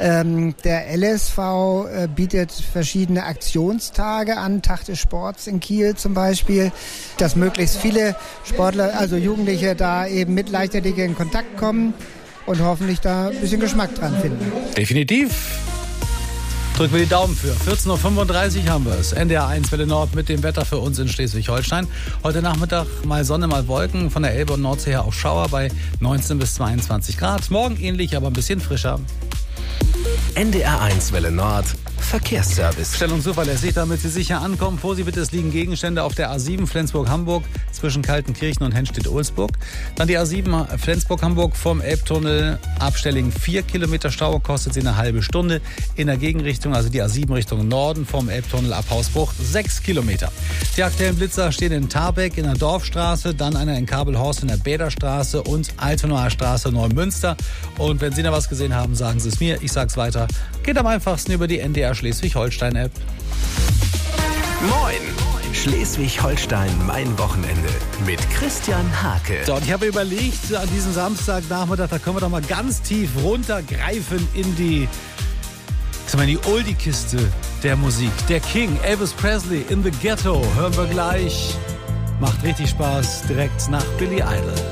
Der LSV bietet verschiedene Aktionstage an, Tag des Sports in Kiel zum Beispiel, dass möglichst viele Sportler, also Jugendliche, da eben mit Leichtathletik in Kontakt kommen und hoffentlich da ein bisschen Geschmack dran finden. Definitiv. Drücken wir die Daumen für. 14.35 Uhr haben wir es. NDR 1 Welle Nord mit dem Wetter für uns in Schleswig-Holstein. Heute Nachmittag mal Sonne, mal Wolken. Von der Elbe und Nordsee her auch Schauer bei 19 bis 22 Grad. Morgen ähnlich, aber ein bisschen frischer. NDR 1 Welle Nord Verkehrsservice. Schnell und zuverlässig, damit Sie sicher ankommen. Vorsicht bitte, es liegen Gegenstände auf der A7 Flensburg-Hamburg zwischen Kaltenkirchen und Hennstedt-Ulsburg. Dann die A7 Flensburg-Hamburg vom Elbtunnel. Abstelling 4 Kilometer Stau, kostet Sie eine halbe Stunde. In der Gegenrichtung, also die A7 Richtung Norden vom Elbtunnel ab Hausbruch, 6 Kilometer. Die aktuellen Blitzer stehen in Tarbeck in der Dorfstraße, dann einer in Kabelhorst in der Bäderstraße und Altonaer Straße Neumünster. Und wenn Sie da was gesehen haben, sagen Sie es mir. Ich sag's weiter. Geht am einfachsten über die NDR Schleswig-Holstein-App. Moin! Schleswig-Holstein, mein Wochenende mit Christian Hake. So, und ich habe überlegt, an diesem Samstagnachmittag, da können wir doch mal ganz tief runtergreifen in die Oldie-Kiste der Musik. Der King, Elvis Presley, in the Ghetto, hören wir gleich. Macht richtig Spaß, direkt nach Billy Idol.